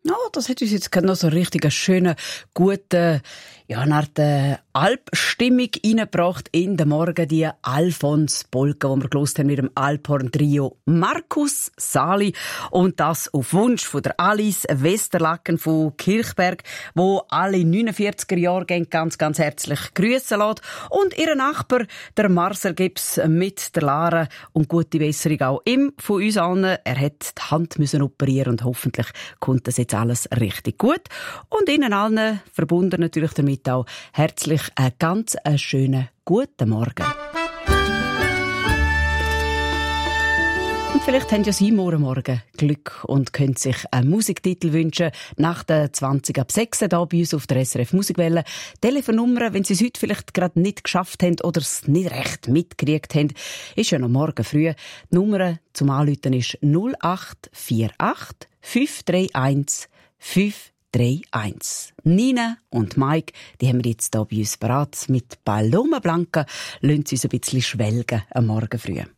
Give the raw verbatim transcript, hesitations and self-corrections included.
Ja, das hat uns jetzt gerade noch so richtig einen schönen, guten, ja, eine Art äh, Alpstimmung reingebracht in den Morgen, die Alfons Polka, die wir gehört haben mit dem Alphorn-Trio Markus Sali. Und das auf Wunsch von der Alice Westerlacken von Kirchberg, wo alle neunundvierziger Jahrgänge ganz, ganz herzlich grüßen lässt. Und ihr Nachbar, der Marcel Gibbs mit der Lara. Und gute Besserung auch ihm von uns allen. Er hat die Hand müssen operieren und hoffentlich kommt das jetzt alles richtig gut. Und Ihnen allen, verbunden natürlich damit auch, herzlich einen ganz einen schönen guten Morgen. Und vielleicht haben ja Sie morgen Morgen Glück und können sich einen Musiktitel wünschen nach der zwanzig ab sechs hier bei uns auf der S R F Musikwelle. Telefonnummer, wenn Sie es heute vielleicht gerade nicht geschafft haben oder es nicht recht mitgekriegt haben, ist ja noch morgen früh. Die Nummer zum Anrufen ist null acht vier acht fünf drei eins fünf drei eins. Nina und Mike, die haben wir jetzt hier bei uns bereit. Mit Paloma Blanca lassen sie uns ein bisschen schwelgen am Morgen früh.